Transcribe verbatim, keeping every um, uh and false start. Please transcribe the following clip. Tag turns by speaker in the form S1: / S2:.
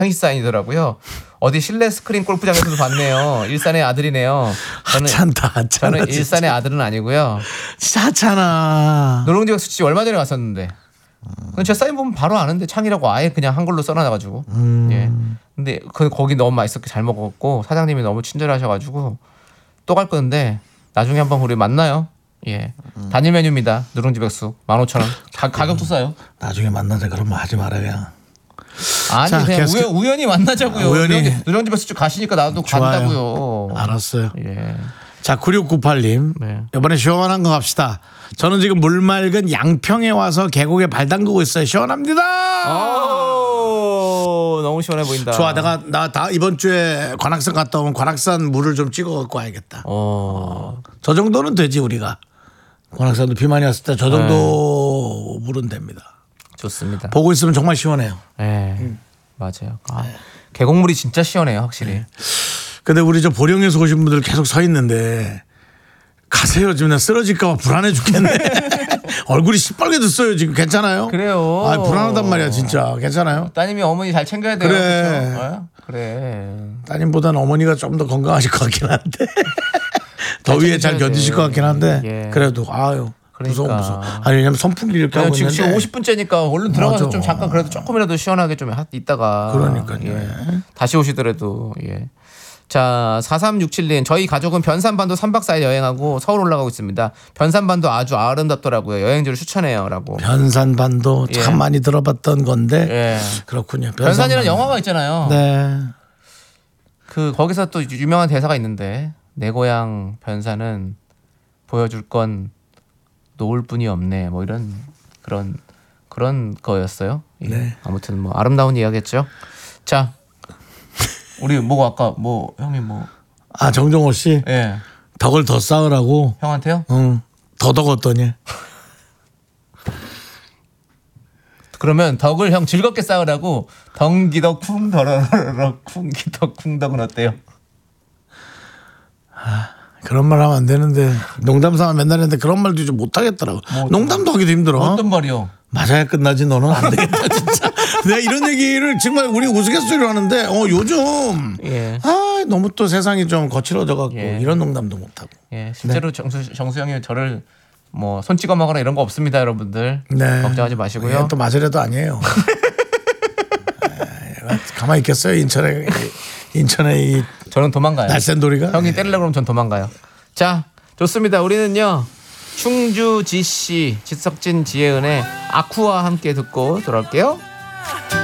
S1: 형이 사인이더라고요. 어디 실내 스크린 골프장에서도 봤네요. 일산의 아들이네요. 저는,
S2: 하찮다, 하찮아.
S1: 저는 일산의 아들은 아니고요.
S2: 진짜 하찮아.
S1: 노량진 백숙집 얼마 전에 갔었는데. 그건 제가 사인 보면 바로 아는데 창이라고 아예 그냥 한글로 써놔가지고.
S2: 음.
S1: 예. 근데 그 거기 너무 맛있었게 잘 먹었고 사장님이 너무 친절하셔가지고 또 갈 건데 나중에 한번 우리 만나요. 예. 음. 단일 메뉴입니다. 누룽지 백숙 만 오천 원. 가, 가격도 싸요.
S2: 나중에 만나자 그러면 하지 마라 그냥.
S1: 아니 자, 그냥 우연, 우연히 만나자고요.
S2: 아, 우연히
S1: 누룽지 백숙 가시니까 나도 좋아요. 간다고요.
S2: 알았어요.
S1: 예.
S2: 자 구육구팔 님 네. 이번에 시원한 거 갑시다. 저는 지금 물 맑은 양평에 와서 계곡에 발 담그고 있어요. 시원합니다.
S1: 오, 너무 시원해 보인다.
S2: 좋아. 내가 나 다 이번 주에 관악산 갔다 오면 관악산 물을 좀 찍어 갖고 와야겠다. 어. 저 정도는 되지 우리가. 관악산도 비 많이 왔을 때 저 정도 네. 물은 됩니다.
S1: 좋습니다.
S2: 보고 있으면 정말 시원해요.
S1: 네, 음. 맞아요. 아, 계곡물이 진짜 시원해요, 확실히. 네.
S2: 근데 우리 저 보령에서 오신 분들 계속 서 있는데 가세요. 지금 나 쓰러질까봐 불안해 죽겠네. 얼굴이 시뻘개졌어요. 지금 괜찮아요?
S1: 그래요.
S2: 아, 불안하단 말이야, 진짜. 괜찮아요?
S1: 따님이 어머니 잘 챙겨야 돼요.
S2: 그래.
S1: 어? 그래.
S2: 따님보다는 어머니가 좀 더 건강하실 것 같긴 한데. 더위에 잘 견디실 것 같긴 한데. 예. 그래도 아유. 그러니까. 무서워 무서워. 아니 왜냐면 선풍기 이렇게 하고
S1: 지금
S2: 있는데
S1: 오십 분째니까 얼른 들어가서 맞아. 좀 잠깐 그래도 조금이라도 시원하게 좀 있다가.
S2: 그러니까요.
S1: 예. 다시 오시더라도 예. 자, 사삼육칠 님 저희 가족은 변산반도 삼 박 사 일 여행하고 서울 올라가고 있습니다. 변산반도 아주 아름답더라고요. 여행지를 추천해요 라고.
S2: 변산반도 참 예. 많이 들어봤던 건데 예. 그렇군요.
S1: 변산반도. 변산이라는 영화가 있잖아요.
S2: 네.
S1: 그 거기서 또 유명한 대사가 있는데 내 고향 변산은 보여줄 건 놓을 뿐이 없네 뭐 이런 그런 그런 거였어요. 예. 네. 아무튼 뭐 아름다운 이야기였죠. 자. 우리 뭐 아까 뭐 형이 뭐
S2: 아 정종호 씨
S1: 예.
S2: 덕을 더 쌓으라고
S1: 형한테요?
S2: 응. 더 덕었더니
S1: 그러면 덕을 형 즐겁게 쌓으라고 덩기덕 쿵 더러러 쿵기덕 쿵덕은 어때요?
S2: 아, 그런 말 하면 안 되는데 농담삼아 맨날 했는데 그런 말도 좀 못하겠더라고. 뭐 농담도 하기도 힘들어.
S1: 어떤 말이요?
S2: 맞아야 끝나지 너는 안 되겠다 진짜. 내가 이런 얘기를 정말 우리 우스갯소리로 하는데 어 요즘 예. 아 너무 또 세상이 좀 거칠어져 갖고 예. 이런 농담도 못하고.
S1: 예, 실제로 네. 정수 정수 형이 저를 뭐 손 찍어 먹거나 이런 거 없습니다, 여러분들. 네. 걱정하지 마시고요.
S2: 예, 또 맞으려도 아니에요. 아, 가만히 있겠어요 인천에 인천에 이
S1: 저는 도망가요.
S2: 날쌘돌이가
S1: 형이 때리려고 그러면 전 도망가요. 자, 좋습니다. 우리는요. 충주 지씨, 지석진, 지혜은의 아쿠와 함께 듣고 돌아올게요.